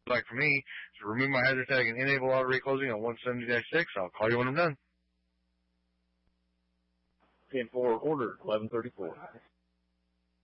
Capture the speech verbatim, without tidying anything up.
like for me to remove my hazard tag and enable auto reclosing on one seventy dash six. I'll call you when I'm done. ten four, order, eleven thirty-four.